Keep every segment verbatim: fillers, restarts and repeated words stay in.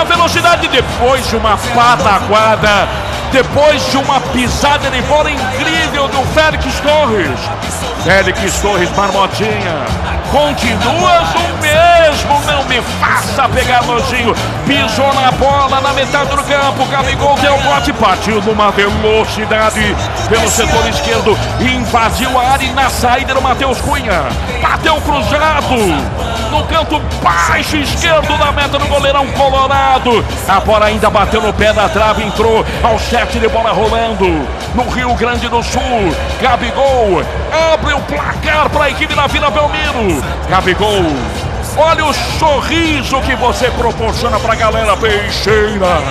uma velocidade, depois de uma pataquada, depois de uma pisada de bola incrível do Félix Torres. Félix Torres, Marmotinha, continuas o mesmo, não me faça pegar nojinho. Pisou na bola na metade do campo, Gabigol deu bote, partiu numa velocidade pelo setor esquerdo, invadiu a área e na saída do Matheus Cunha, bateu cruzado no canto baixo esquerdo da meta do goleirão colorado. A bola ainda bateu no pé da trave, entrou ao set de bola rolando no Rio Grande do Sul. Gabigol abre o placar para a equipe da Vila Belmiro. Gabigol, olha o sorriso que você proporciona para a galera peixeira.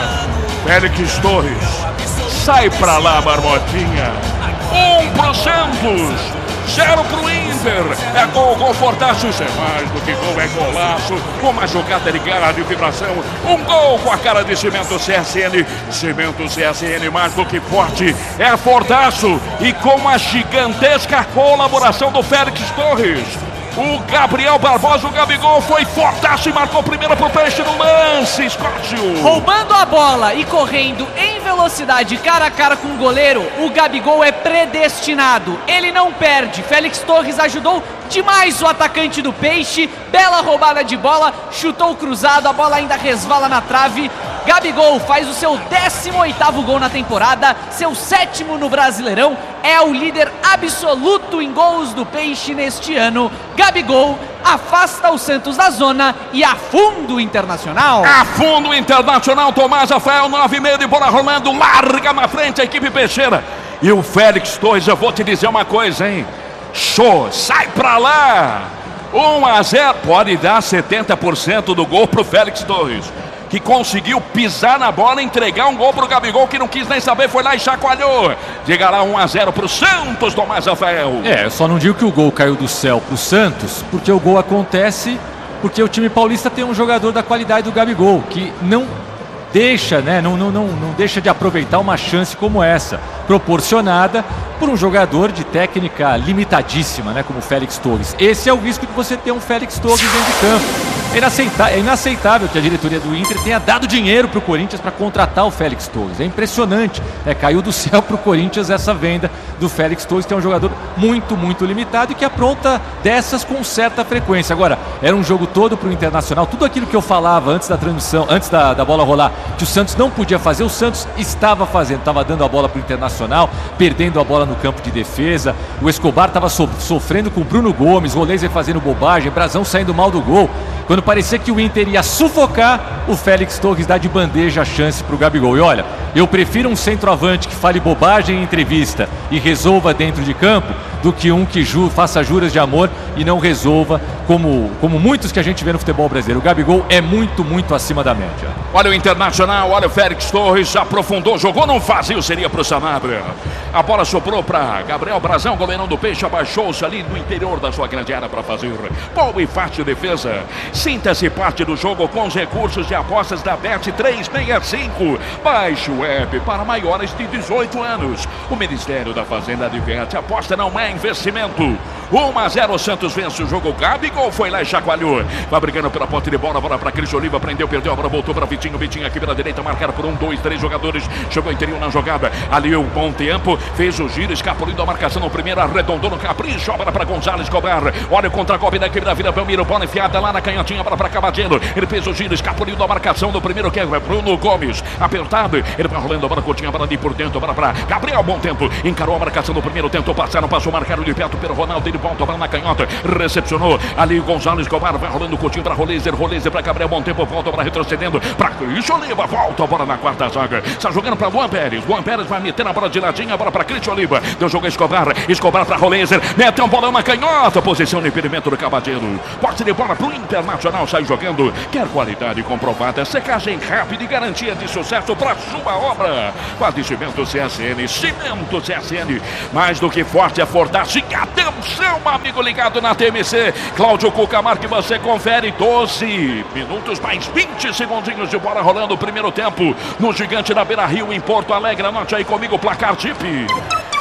Félix Torres, sai pra lá, Marmotinha. Um pro Santos, zero pro Inter. É gol, gol fortaço, isso é mais do que gol, é golaço. Uma jogada ligada de vibração. Um gol com a cara de Cimento C S N. Cimento C S N, mais do que forte, é fortaço. E com a gigantesca colaboração do Félix Torres, o Gabriel Barbosa, o Gabigol, foi fortaço e marcou primeiro pro Peixe no lance, Scócio. Roubando a bola e correndo em velocidade cara a cara com o goleiro, o Gabigol é predestinado. Ele não perde. Félix Torres ajudou demais o atacante do Peixe. Bela roubada de bola, chutou cruzado, a bola ainda resvala na trave. Gabigol faz o seu décimo oitavo gol na temporada, seu sétimo no Brasileirão, é o líder absoluto em gols do Peixe neste ano. Gabigol afasta o Santos da zona e afunda o Internacional. Afunda o Internacional, Tomás Rafael, nove e meio de bola rolando, larga na frente a equipe peixeira. E o Félix Torres, eu vou te dizer uma coisa, hein? Show, sai pra lá! um a zero, pode dar setenta por cento do gol pro Félix Torres, que conseguiu pisar na bola, entregar um gol pro Gabigol, que não quis nem saber, foi lá e chacoalhou. Diga lá, um a zero pro Santos, Tomás Rafael. É, eu só não digo que o gol caiu do céu pro Santos, porque o gol acontece porque o time paulista tem um jogador da qualidade do Gabigol, que não deixa, né, não, não, não, não deixa de aproveitar uma chance como essa, proporcionada por um jogador de técnica limitadíssima, né, como o Félix Torres. Esse é o risco de você ter um Félix Torres dentro de campo. É inaceitável, é inaceitável que a diretoria do Inter tenha dado dinheiro para o Corinthians para contratar o Félix Torres. É impressionante, né? Caiu do céu para o Corinthians essa venda do Félix Torres, que é um jogador muito, muito limitado e que apronta dessas com certa frequência. Agora, era um jogo todo para o Internacional. Tudo aquilo que eu falava antes da transmissão, antes da, da bola rolar, que o Santos não podia fazer, o Santos estava fazendo, estava dando a bola para o Internacional, perdendo a bola no campo de defesa. O Escobar estava so, sofrendo com o Bruno Gomes, o Roleiser fazendo bobagem, Brazão saindo mal do gol. Quando parecia que o Inter ia sufocar, o Félix Torres dá de bandeja a chance para o Gabigol. E olha, eu prefiro um centroavante que fale bobagem em entrevista e resolva dentro de campo, do que um que ju, faça juras de amor e não resolva, como, como muitos que a gente vê no futebol brasileiro. O Gabigol é muito, muito acima da média. Olha o Internacional, olha o Félix Torres, aprofundou, jogou num vazio, seria pro Sanabria. A bola soprou para Gabriel Brazão, goleirão do Peixe, abaixou-se ali no interior da sua grande área para fazer boa e fácil defesa. Sinta-se parte do jogo com os recursos de apostas da Bet trezentos e sessenta e cinco. Baixe o app para maiores de dezoito anos. O Ministério da Fazenda adverte, aposta não é investimento. um a zero, Santos vence o jogo. Gabigol foi lá e chacoalhou. Vai brigando pela ponta de bola, bola para Cris Oliva, prendeu, perdeu a bola, voltou para Vitinho. Vitinho aqui pela direita, marcado por um, dois, três jogadores. Jogou interior na jogada. Ali um bom tempo, fez o giro, escapulindo a marcação no primeiro, arredondou no capricho. Bola para Gonzalez Cobar. Olha o contra-golpe da equipe da Vila Belmiro. Bola enfiada lá na canhotinha, bola para Cavadinho. Ele fez o giro, escapulindo a marcação do primeiro, que é Bruno Gomes. Apertado, ele vai rolando a bola curtinha, a bola ali por dentro, bola para Gabriel. Bom tempo, encarou a marcação do primeiro, tentou passar, não passou, marcado de perto pelo Ronaldo. Ele volta a bola na canhota, recepcionou ali o Gonzalez Cobar. Vai rolando curtinho para Roleiser, Roleiser para Gabriel. Bom tempo, volta a bola retrocedendo para Cris Oliva. Volta a bola na quarta zaga. Está jogando para Luan Pérez. Luan Pérez vai meter a bola de ladinho, a bola para Cris Oliva. Deu jogo a Escobar. Escobar para Roleiser. Mete um bolão na canhota. Posição de impedimento do Cavadeiro. Posse de bola para o Internacional. Sai jogando. Quer qualidade comprovada, secagem rápida e garantia de sucesso para sua obra. Quase Cimento C S N. Cimento C S N. Mais do que forte, é forte. Atenção, amigo ligado na T M C. Cláudio Cucamar, que você confere. doze minutos mais vinte segundinhos de bola rolando o primeiro tempo no Gigante da Beira Rio, em Porto Alegre. Anote aí comigo o placar, Tipe.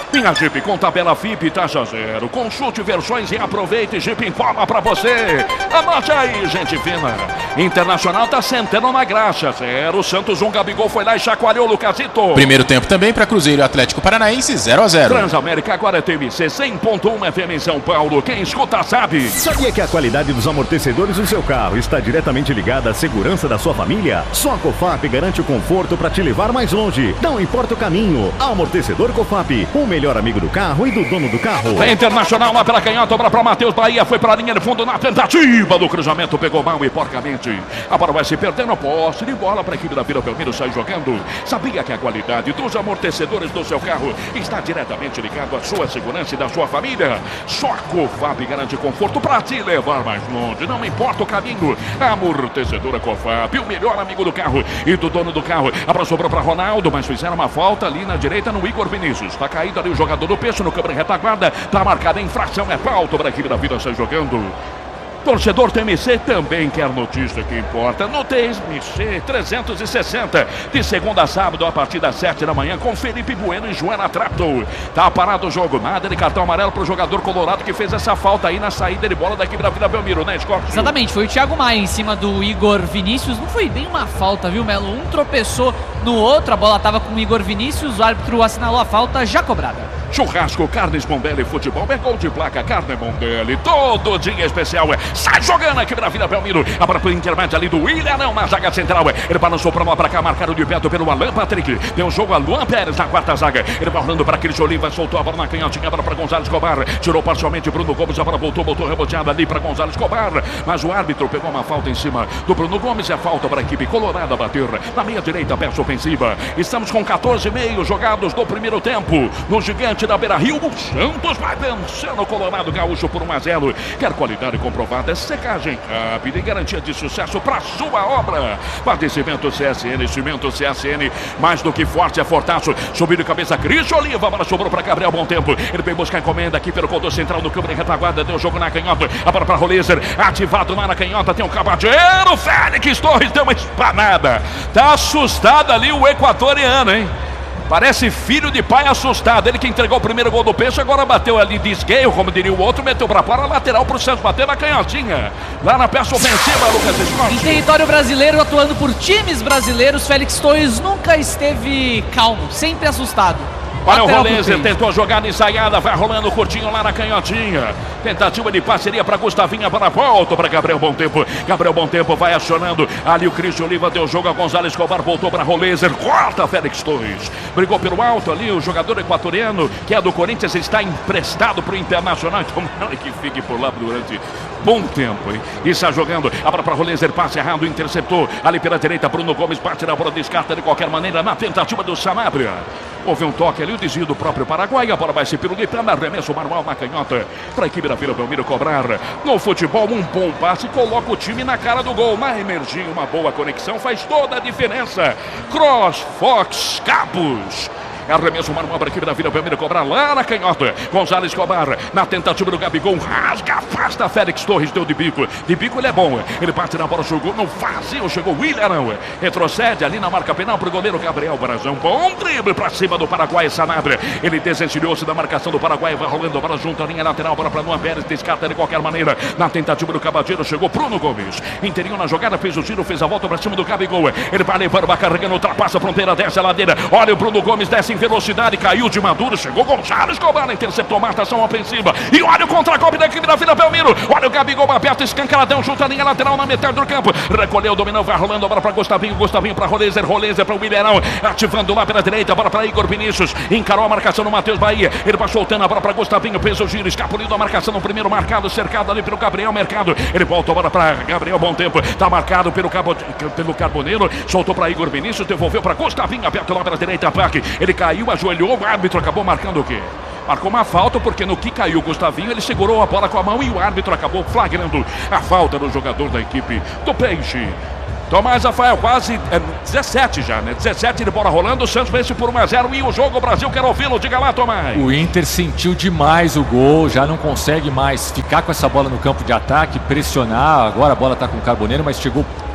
Minha Jeep com tabela F I P taxa zero. Consulte versões e aproveite. Jeep informa pra você. Anote aí, gente fina. Internacional tá sentando na graxa. Zero. Santos um, Gabigol foi lá e chacoalhou o Lucasito. Primeiro tempo também para Cruzeiro e Atlético Paranaense, zero a zero. Transamérica agora T M C cem ponto um F M em São Paulo. Quem escuta sabe. Sabia que a qualidade dos amortecedores do seu carro está diretamente ligada à segurança da sua família? Só a Cofap garante o conforto para te levar mais longe. Não importa o caminho. Amortecedor Cofap, o melhor amigo do carro e do dono do carro. É Internacional lá pela canhota, obra para Matheus Bahia. Foi para a linha de fundo na tentativa do cruzamento. Pegou mal e porcamente. A bola vai se perdendo. Posse de bola para a equipe da Vila Belmiro sair jogando. Sabia que a qualidade dos amortecedores do seu carro está diretamente ligado à sua segurança e da sua família? Só a Cofap garante conforto para te levar mais longe. Não importa o caminho. Amortecedora Cofap, o melhor amigo do carro e do dono do carro. A bola sobrou para Ronaldo, mas fizeram uma falta ali na direita no Igor Vinícius. Está caído ali o jogador do Peixe no câmera retaguarda. Está marcada a infração. É falta para a equipe da Vila sair jogando. Torcedor T M C também quer notícia que importa. No T M C trezentos e sessenta, de segunda a sábado, a partir das sete da manhã, com Felipe Bueno e Joana Trato. Tá parado o jogo, nada de cartão amarelo pro jogador colorado que fez essa falta aí na saída de bola da equipe da Vila Belmiro, né, Scott? Exatamente, foi o Thiago Maia em cima do Igor Vinícius. Não foi bem uma falta, viu, Melo? Um tropeçou no outro, a bola tava com o Igor Vinícius, o árbitro assinalou a falta já cobrada. Churrasco, carnes Mondelli, futebol é gol de placa, carne Mondelli, todo dia especial. Sai jogando aqui pra Vila Belmiro. A bola pro intermédio ali do William, não, na zaga central. Ele balançou pra lá, pra cá, marcado de perto pelo Alan Patrick. Deu um jogo a Luan Pérez na quarta zaga. Ele vai rolando pra Cris Oliva, soltou a bola na canhotinha, a bola pra Gonzalo Escobar. Tirou parcialmente Bruno Gomes, a bola voltou, botou reboteada ali pra Gonzalo Escobar. Mas o árbitro pegou uma falta em cima do Bruno Gomes. É falta pra equipe colorada bater na meia direita, peça ofensiva. Estamos com quatorze e meio jogados do primeiro tempo. No gigante da Beira-Rio, o Santos vai vencendo o Colorado Gaúcho por um a zero. Quer qualidade comprovada, secagem rápida e garantia de sucesso para sua obra. Padecimento C S N, cimento C S N, mais do que forte é fortaço. Subiu de cabeça, Cris Oliva, a bola sobrou para Gabriel Bom Tempo. Ele veio buscar encomenda aqui pelo corredor central do câmera retaguarda, deu jogo na canhota. A bola para Rolezer, ativado lá na canhota, tem um cavadeiro, Félix Torres deu uma espanada. Tá assustado ali o equatoriano, hein? Parece filho de pai assustado. Ele que entregou o primeiro gol do Peixe, agora bateu ali de esgueio, como diria o outro, meteu pra fora, lateral pro Santos, bateu na canhotinha. Lá na peça ofensiva, Lucas Scott. Em território brasileiro, atuando por times brasileiros, Félix Torres nunca esteve calmo, sempre assustado. Olha o Rolezer, tentou jogada ensaiada, vai rolando curtinho lá na canhotinha. Tentativa de parceria para Gustavinha, para a volta para Gabriel Bom Tempo. Gabriel Bom Tempo vai acionando. Ali o Cristian Oliva deu jogo a Gonzalo Escobar, voltou para Rolezer. Corta Félix Torres. Brigou pelo alto ali o jogador equatoriano, que é do Corinthians, está emprestado para o Internacional. Tomara que fique por lá durante bom tempo, hein? E está jogando. A bola para Rolezer, passe errado, interceptou. Ali pela direita, Bruno Gomes bate na bola, descarta de qualquer maneira na tentativa do Sanabria. Houve um toque ali, o desvio do próprio Paraguai. A bola vai se pirulitando, arremesso manual na canhota para a equipe da Vila Belmiro cobrar. No futebol, um bom passe coloca o time na cara do gol. Na energia, uma boa conexão faz toda a diferença. Cross, Fox, Cabos. Arremesso manual para a equipe da Vila Belmiro cobrar lá na canhota. Gonzalo Escobar na tentativa do Gabigol. Rasga, afasta Félix Torres, deu de bico. De bico ele é bom. Ele bate na bola, jogou no vazio. Chegou o William. Retrocede ali na marca penal para o goleiro Gabriel Brazão. Bom drible para cima do Paraguai Sanabria. Ele desencilhou-se da marcação do Paraguai. Vai rolando a bola junto à linha lateral. Bola para Luan Pérez. Descarta de qualquer maneira. Na tentativa do Cabadeiro chegou Bruno Gomes. Inteirinho na jogada. Fez o giro. Fez a volta para cima do Gabigol. Ele vai levando, vai carregando. Ultrapassa a fronteira. Desce a ladeira. Olha o Bruno Gomes. Desce em velocidade, caiu de maduro, chegou Gonzalo Escobar, interceptou marcação ofensiva, e olha o contra-golpe da equipe da Vila Belmiro, olha o Gabigol aberto, escancaradão, junto à linha lateral na metade do campo, recolheu, dominou, vai rolando a bola para Gustavinho, Gustavinho para Rolezer, Rolezer para o William, ativando lá pela direita, a bola para Igor Vinícius, encarou a marcação do Matheus Bahia, ele vai soltando a bola para Gustavinho, fez o giro, escapuliu da marcação no primeiro marcado, cercado ali pelo Gabriel Mercado, ele volta a bola para Gabriel Bom Tempo, tá marcado pelo, Cabo, pelo Carboneiro, soltou para Igor Vinícius, devolveu para Gustavinho, aberto lá pela direita, ataque, ele caiu, ajoelhou, o árbitro acabou marcando o quê? Marcou uma falta porque no que caiu o Gustavinho, ele segurou a bola com a mão e o árbitro acabou flagrando a falta do jogador da equipe do Peixe. Tomás Rafael, quase é, dezessete já, né? dezessete de bola rolando, o Santos vence por um a zero e o jogo, o Brasil quer ouvi-lo, diga lá, Tomás. O Inter sentiu demais o gol, já não consegue mais ficar com essa bola no campo de ataque, pressionar, agora a bola está com o Carboneiro, mas chegou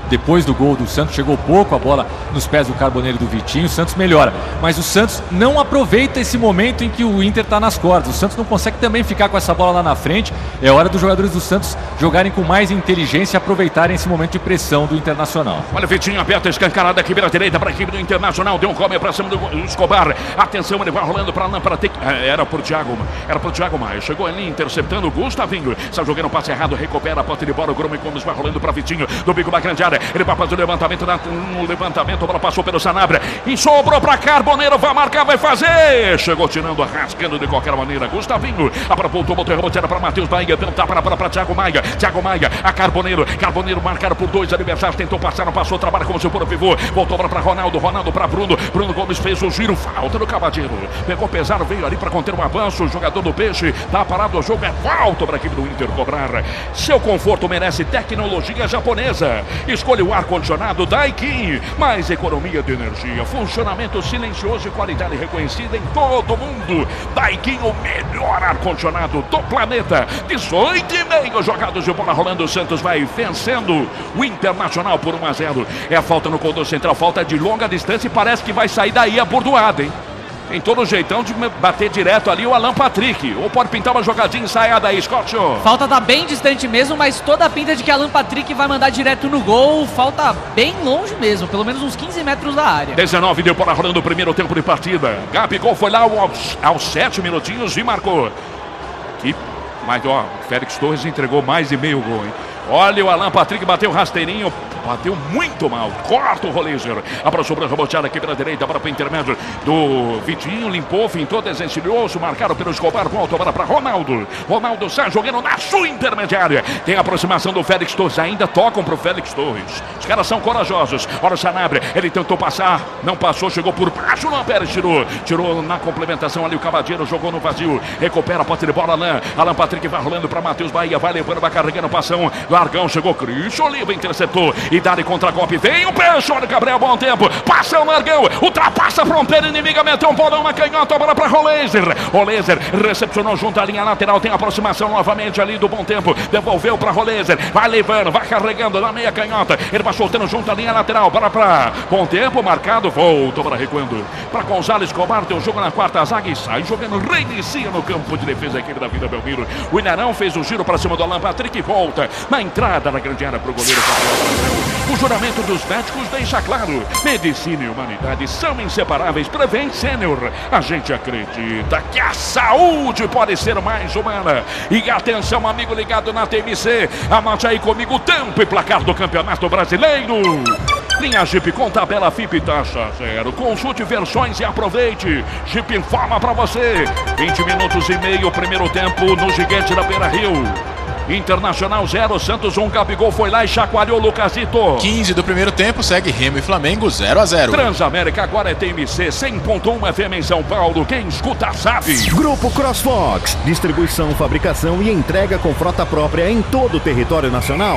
depois do gol do Santos, chegou pouco, a bola nos pés do Carboneiro e do Vitinho, o Santos melhora. Mas o Santos não aproveita esse momento em que o Inter está nas cordas. O Santos não consegue também ficar com essa bola lá na frente. É hora dos jogadores do Santos jogarem com mais inteligência e aproveitarem esse momento de pressão do Internacional. Olha o Vitinho aberto, escancarada aqui pela direita para a equipe do Internacional. Deu um come para cima do Escobar. Atenção, ele vai rolando para lá para ter... Era pro Thiago, era pro Thiago Maia. Chegou ali interceptando o Gustavinho. Está jogando um passe errado, recupera a ponta de bola. O Grêmio Gomes vai rolando para Vitinho, do bico da grande área. Ele vai fazer o levantamento, no levantamento, a bola passou pelo Sanabria e sobrou para Carboneiro, vai marcar, vai fazer. Chegou tirando, rascando de qualquer maneira. Gustavinho, a bola voltou, botou reboteira para Matheus Bahia, deu um tapa para Thiago Maia. Thiago Maia, a Carboneiro, Carboneiro marcaram por dois adversários, tentou passar, não passou, trabalha como seu puro pivô. Voltou para Ronaldo, Ronaldo para Bruno. Bruno Gomes fez o giro, falta do Cavadeiro. Pegou pesado, veio ali para conter um avanço. O jogador do Peixe tá parado, o jogo é falta para a equipe do Inter cobrar. Seu conforto merece tecnologia japonesa. Escolha o ar-condicionado Daikin. Mais economia de energia, funcionamento silencioso e qualidade reconhecida em todo mundo. Daikin, o melhor ar-condicionado do planeta. dezoito e meio jogados de bola rolando. O Santos vai vencendo o Internacional por um a zero. É a falta no corredor central, falta de longa distância e parece que vai sair daí a bordoada, hein? Tem todo o jeitão de bater direto ali o Alan Patrick. Ou pode pintar uma jogadinha ensaiada aí, Scott. Falta tá bem distante mesmo, mas toda a pinta de que Alan Patrick vai mandar direto no gol. Falta bem longe mesmo, pelo menos uns quinze metros da área. dezenove deu bola rolando o primeiro tempo de partida. Gabigol foi lá aos, aos sete minutinhos e marcou. Que, mas ó, Félix Torres entregou mais de meio gol, hein? Olha o Alan Patrick, bateu rasteirinho, bateu muito mal, corta o Roleiser. Abra sobre a reboteada aqui pela direita, para o intermédio do Vitinho, limpou, fintou, desencilhou, marcaram pelo Escobar, volta agora para Ronaldo. Ronaldo sai jogando na sua intermediária. Tem a aproximação do Félix Torres, ainda tocam para o Félix Torres. Os caras são corajosos. Olha o Sanabria, ele tentou passar, não passou, chegou por baixo, Luan Pérez tirou. Tirou na complementação ali o Cavadeiro, jogou no vazio, recupera a posse de bola, Alan. Alan Patrick vai rolando para Matheus Bahia, vai levando, vai carregando, passão. Largão, chegou Cristian Oliva, interceptou. E dá de contra-golpe, vem o Peixe, olha o Gabriel, bom tempo. Passa o Largão, ultrapassa a fronteira inimiga, meteu um bolão na canhota, bola para Roleiser. Roleiser recepcionou junto à linha lateral, tem aproximação novamente ali do bom tempo. Devolveu para Roleiser, vai levando, vai carregando na meia canhota. Ele vai soltando junto à linha lateral, para para bom tempo, marcado, voltou para recuando. Para Gonzalo Escobar, tem o jogo na quarta zaga e sai jogando, reinicia no campo de defesa a equipe da Vila Belmiro. O Ilharão fez o giro para cima do Alan Patrick e volta na entrada na grande área para o goleiro Gabriel. O juramento dos médicos deixa claro: medicina e humanidade são inseparáveis. Prevent Senior. A gente acredita que a saúde pode ser mais humana. E atenção, amigo ligado na T M C. Anote aí comigo o tempo e placar do Campeonato Brasileiro. Linha Jeep com tabela F I P taxa zero. Consulte versões e aproveite. Jeep informa pra você. vinte minutos e meio, primeiro tempo no Gigante da Beira-Rio. Internacional zero, Santos um, Gabigol foi lá e chacoalhou o Lucasito. quinze do primeiro tempo, segue Remo e Flamengo zero a zero. Transamérica agora é T M C cem ponto um F M em São Paulo. Quem escuta sabe. Grupo CrossFox, distribuição, fabricação e entrega com frota própria em todo o território nacional.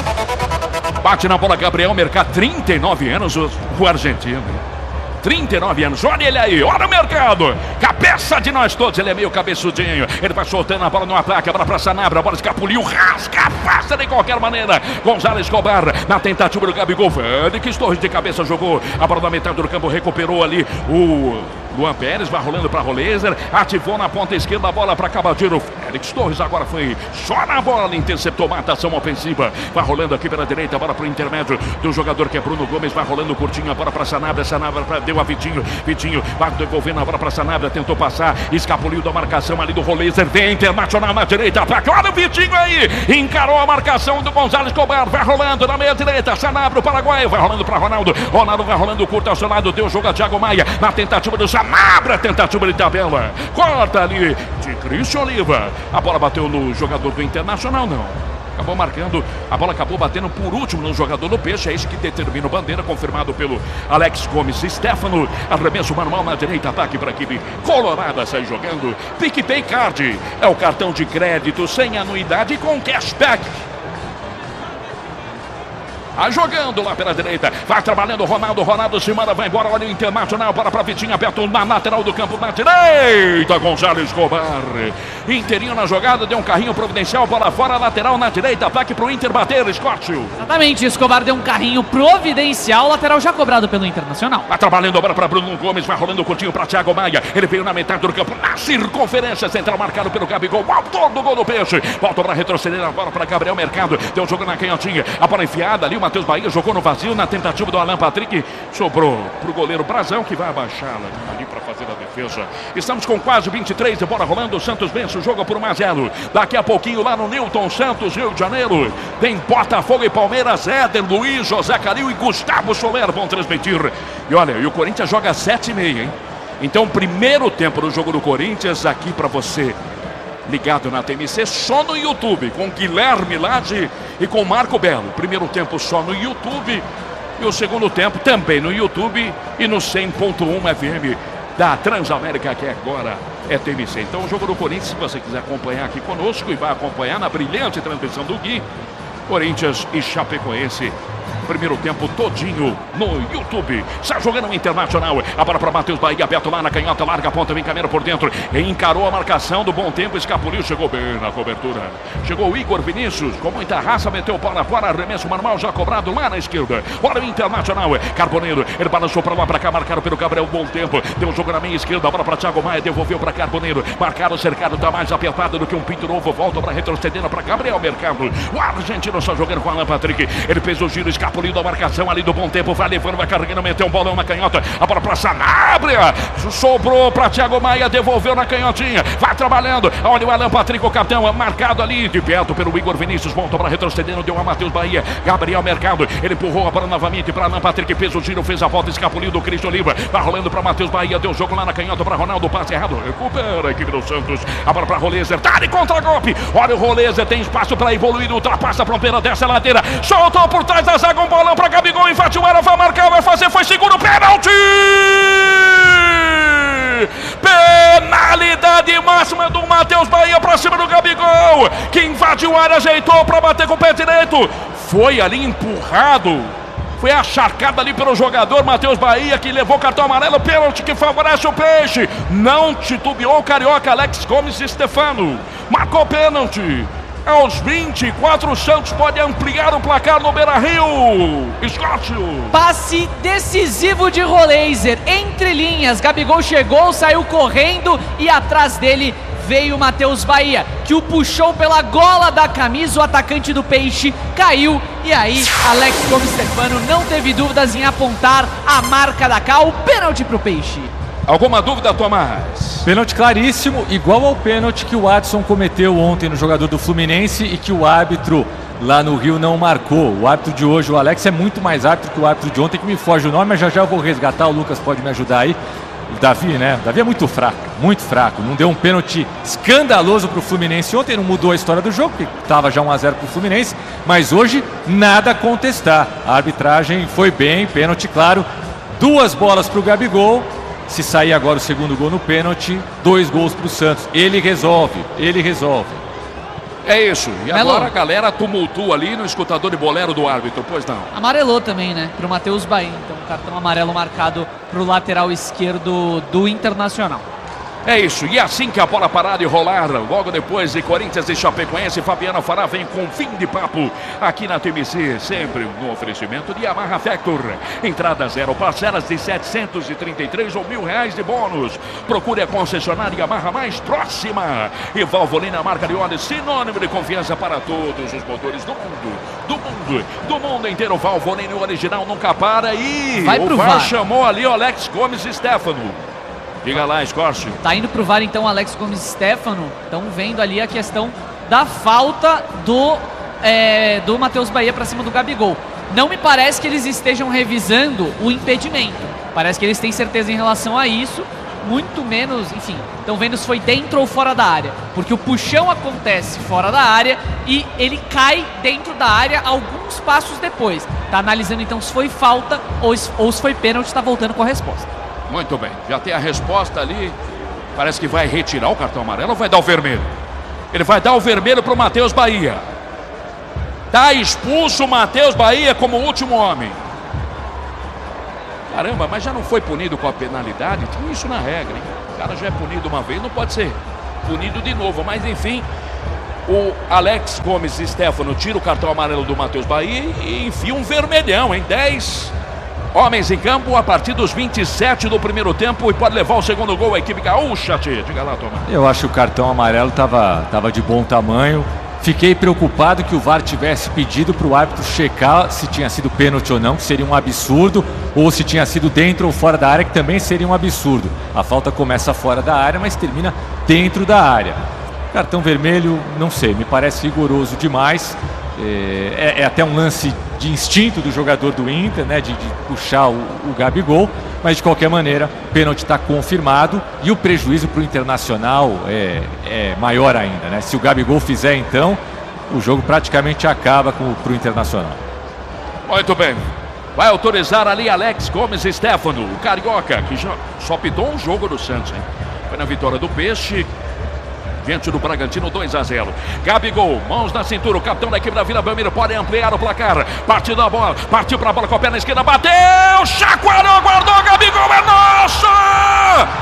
Bate na bola Gabriel Mercado, trinta e nove anos, o, o argentino. trinta e nove anos, olha ele aí, olha o Mercado, cabeça de nós todos, ele é meio cabeçudinho, ele vai soltando a bola no ataque, a bola para Sanabria, a bola escapuliu, rasga, passa de qualquer maneira. Gonzalo Escobar na tentativa do Gabigol, Félix Torres de cabeça jogou, a bola na metade do campo, recuperou ali o Luan Pérez, vai rolando para Roleiser, ativou na ponta esquerda a bola para Cavadeiro. Félix Torres agora foi só na bola, interceptou, matação ofensiva, vai rolando aqui pela direita, a bola para o intermédio do jogador que é Bruno Gomes, vai rolando curtinho, a bola para Sanabria, Sanabria pra, deu a Vitinho, Vitinho vai devolvendo a bola para Sanabria, tentou passar, escapuliu da marcação ali do Roleiser, vem Internacional na direita, ataque, olha o Vitinho aí, encarou a marcação do Gonzalo Escobar, vai rolando na meia direita, Sanabria, o Paraguai, vai rolando para Ronaldo, Ronaldo vai rolando curto ao seu lado, deu o jogo a Thiago Maia, na tentativa do Sanabria, tentativa de tabela, corta ali de Cristian Oliva, a bola bateu no jogador do Internacional, não. Acabou marcando, a bola acabou batendo por último no jogador do Peixe, é isso que determina o bandeira, confirmado pelo Alex Gomes. Stefano, arremesso manual na direita, ataque para a equipe colorada, sai jogando. PicPay Card, é o cartão de crédito sem anuidade e com cashback. Vai jogando lá pela direita. Vai trabalhando o Ronaldo. Ronaldo se manda, vai embora. Olha o Internacional. Bola pra Vitinho. Aberto na lateral do campo. Na direita. Gonzalo Escobar. Inteirinho na jogada. Deu um carrinho providencial. Bola fora. Lateral na direita. Ataque pro Inter bater. Escócio. Exatamente. Escobar deu um carrinho providencial. Lateral já cobrado pelo Internacional. Vai trabalhando a bola pra Bruno Gomes. Vai rolando o curtinho pra Thiago Maia. Ele veio na metade do campo. Na circunferência central. Marcado pelo Gabigol. Autor do gol do Peixe. Volta pra retroceder a bola pra Gabriel Mercado. Deu um jogo na canhotinha. A bola enfiada ali. O Matheus Bahia jogou no vazio na tentativa do Alan Patrick. Sobrou pro goleiro Brazão, que vai abaixá-la ali para fazer a defesa. Estamos com quase vinte e três de bola rolando. O Santos vence o jogo por um a zero. Daqui a pouquinho lá no Newton Santos, Rio de Janeiro, tem Botafogo e Palmeiras. Éder, Luiz, José Calil e Gustavo Soler vão transmitir. E olha, e o Corinthians joga às sete e meia, hein? Então, primeiro tempo do jogo do Corinthians aqui para você ligado na T M C, só no YouTube, com Guilherme Lage e com Marco Belo. Primeiro tempo só no YouTube e o segundo tempo também no YouTube e no cem ponto um F M da Transamérica, que agora é T M C. Então o jogo do Corinthians, se você quiser acompanhar aqui conosco e vai acompanhar na brilhante transmissão do Gui, Corinthians e Chapecoense. Primeiro tempo todinho no YouTube. Está jogando o Internacional. A bola para Matheus Bahia, aberto lá na canhota, larga a ponta, vem caminhando por dentro. Encarou a marcação do Bom Tempo, escapuliu, chegou bem na cobertura. Chegou o Igor Vinícius, com muita raça, meteu o pau na fora, arremesso manual já cobrado lá na esquerda. Olha o Internacional, Carboneiro, ele balançou para lá, para cá, marcado pelo Gabriel Bom Tempo. Deu um jogo na meia esquerda, a bola para Thiago Maia, devolveu para Carboneiro. Marcado, cercado, está mais apertado do que um pinto novo. Volta para retrocedendo para Gabriel Mercado. O argentino só jogando com Alan Patrick. Ele fez o giro, escapuliu da marcação ali do Bom Tempo, vai levando, vai carregando, meteu um bolão na canhota, a bola pra Sanabria, sobrou pra Thiago Maia, devolveu na canhotinha, vai trabalhando, olha o Alan Patrick, o capitão, marcado ali, de perto pelo Igor Vinícius, volta pra retrocedendo, deu a Matheus Bahia, Gabriel Mercado, ele empurrou a bola novamente pra Alan Patrick, fez o giro, fez a volta, escapuliu do Cristo Oliva, vai rolando pra Matheus Bahia, deu jogo lá na canhota pra Ronaldo, passe errado, recupera a equipe do Santos, a bola pra Rolezer, tá de contra-golpe, olha o Rolezer, tem espaço pra evoluir, ultrapassa a fronteira dessa ladeira, soltou por trás da zaga, um bolão pra Gabigol, invadiu ela, vai marcar, vai fazer, foi seguro, pênalti! Penalidade máxima do Matheus Bahia pra cima do Gabigol, que invadiu a área, ajeitou pra bater com o pé direito, foi ali empurrado, foi acharcado ali pelo jogador Matheus Bahia, que levou o cartão amarelo, pênalti que favorece o Peixe, não titubeou o carioca Alex Gomes Stefano, marcou pênalti. Aos vinte e quatro, o Santos pode ampliar o placar no Beira-Rio. Escócio. Passe decisivo de Roleiser, entre linhas. Gabigol chegou, saiu correndo e atrás dele veio o Matheus Bahia, que o puxou pela gola da camisa. O atacante do Peixe caiu e aí Alex Gomes Stefano não teve dúvidas em apontar a marca da Cá, o pênalti pro Peixe. Alguma dúvida, Tomás? Pênalti claríssimo, igual ao pênalti que o Adson cometeu ontem no jogador do Fluminense e que o árbitro lá no Rio não marcou. O árbitro de hoje, o Alex, é muito mais árbitro que o árbitro de ontem, que me foge o nome, mas já já eu vou resgatar, o Lucas pode me ajudar aí. O Davi, né? O Davi é muito fraco, muito fraco. Não deu um pênalti escandaloso pro Fluminense ontem, não mudou a história do jogo, porque estava já um a zero pro Fluminense, mas hoje nada a contestar. A arbitragem foi bem, pênalti claro, duas bolas pro Gabigol. Se sair agora o segundo gol no pênalti, dois gols pro Santos. Ele resolve, ele resolve. É isso. E Melo. Agora a galera tumultua ali no escutador de bolero do árbitro, pois não. Amarelou também, né? Pro Matheus Bahia. Então, cartão amarelo marcado pro lateral esquerdo do Internacional. É isso, e assim que a bola parar de rolar, logo depois de Corinthians e Chapecoense, Fabiana Fará vem com fim de papo aqui na T M C, sempre no oferecimento de Yamaha Factor. Entrada zero, parcelas de setecentos e trinta e três ou mil reais de bônus. Procure a concessionária Yamaha mais próxima. E Valvoline, a marca de óleo, sinônimo de confiança para todos os motores do mundo. Do mundo, do mundo inteiro. Valvoline, o original nunca para. E Vai o pro V A R V A R. chamou ali o Alex Gomes Stefano. Diga lá, Escócio. Tá indo pro V A R então Alex Gomes Stefano. Estão vendo ali a questão da falta do, é, do Matheus Bahia pra cima do Gabigol. Não me parece que eles estejam revisando o impedimento. Parece que eles têm certeza em relação a isso. Muito menos, enfim, estão vendo se foi dentro ou fora da área. Porque o puxão acontece fora da área e ele cai dentro da área alguns passos depois. Tá analisando então se foi falta ou se, ou se foi pênalti, tá voltando com a resposta. Muito bem, já tem a resposta ali. Parece que vai retirar o cartão amarelo ou vai dar o vermelho? Ele vai dar o vermelho para o Matheus Bahia. Tá expulso o Matheus Bahia como último homem. Caramba, mas já não foi punido com a penalidade? Tinha isso na regra, hein? O cara já é punido uma vez, não pode ser punido de novo. Mas enfim, o Alex Gomes Stefano tira o cartão amarelo do Matheus Bahia e enfia um vermelhão, hein? dez homens em campo a partir dos vinte e sete do primeiro tempo e pode levar o segundo gol a equipe gaúcha. Diga lá, Tomás. Eu acho que o cartão amarelo estava tava de bom tamanho. Fiquei preocupado que o V A R tivesse pedido para o árbitro checar se tinha sido pênalti ou não, que seria um absurdo, ou se tinha sido dentro ou fora da área, que também seria um absurdo. A falta começa fora da área, mas termina dentro da área. Cartão vermelho, não sei, me parece rigoroso demais. É, é até um lance de instinto do jogador do Inter, né, de, de puxar o, o Gabigol, mas de qualquer maneira, o pênalti está confirmado e o prejuízo para o Internacional é, é maior ainda, né? Se o Gabigol fizer, então, o jogo praticamente acaba para o Internacional. Muito bem. Vai autorizar ali Alex Gomes Stefano, o carioca, que já só pitou um jogo do Santos, hein? Foi na vitória do Peixe diante do Bragantino, dois a zero. Gabigol, mãos na cintura, o capitão da equipe da Vila Belmiro pode ampliar o placar. Partiu da bola, partiu para a bola com a perna esquerda, bateu, chacoalhou, guardou, Gabigol é nosso!